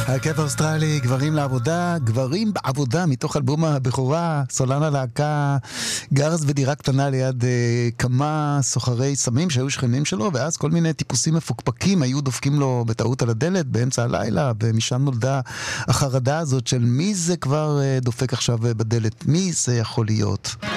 הרכב האוסטרלי, גברים לעבודה, גברים בעבודה, מתוך אלבום הבכורה, סולן הלהקה, גרס בדירה קטנה ליד כמה סוחרי סמים שהיו שכנים שלו, ואז כל מיני טיפוסים מפוקפקים היו דופקים לו בטעות על הדלת באמצע הלילה, ומשם נולדה החרדה הזאת של מי זה כבר דופק עכשיו בדלת, מי זה יכול להיות.